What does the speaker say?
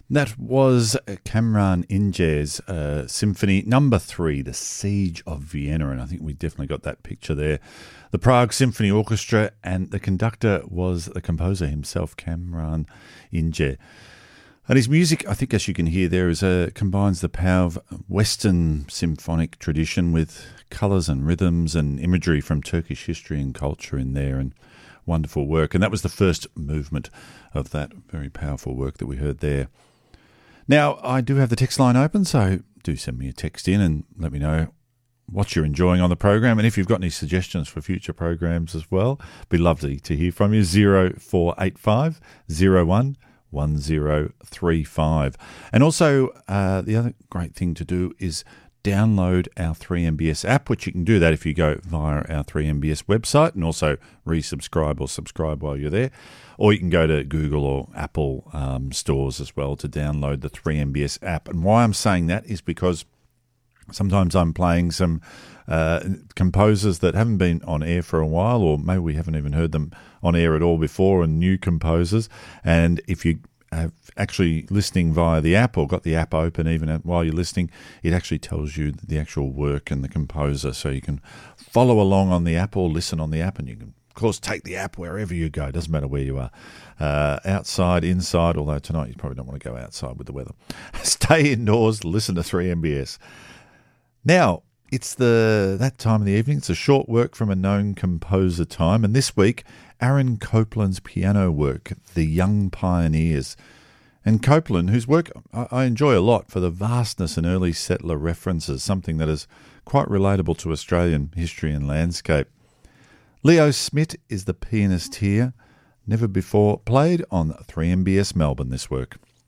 That was Kamran Ince's Symphony Number 3, The Siege of Vienna, and I think we definitely got that picture there. The Prague Symphony Orchestra, and the conductor was the composer himself, Kamran Ince. And his music, I think as you can hear there, combines the power of Western symphonic tradition with colours and rhythms and imagery from Turkish history and culture in there, and wonderful work. And that was the first movement of that very powerful work that we heard there. Now, I do have the text line open, so do send me a text in and let me know what you're enjoying on the program, and if you've got any suggestions for future programs as well, it'd be lovely to hear from you. 0485 01 1035. And also, the other great thing to do is download our 3MBS app, which you can do that if you go via our 3MBS website, and also resubscribe or subscribe while you're there. Or you can go to Google or Apple stores as well to download the 3MBS app. And why I'm saying that is because sometimes I'm playing some composers that haven't been on air for a while, or maybe we haven't even heard them on air at all before, and new composers. And if you have actually listening via the app or got the app open even while you're listening, it actually tells you the actual work and the composer, so you can follow along on the app or listen on the app, and you can, of course, take the app wherever you go. It doesn't matter where you are, outside, inside, although tonight you probably don't want to go outside with the weather. Stay indoors, listen to 3MBS. Now, it's that time of the evening. It's a short work from a known composer time, and this week, Aaron Copland's piano work, The Young Pioneers. And Copland, whose work I enjoy a lot for the vastness and early settler references, something that is quite relatable to Australian history and landscape. Leo Smith is the pianist here, never before played on 3MBS Melbourne, this work.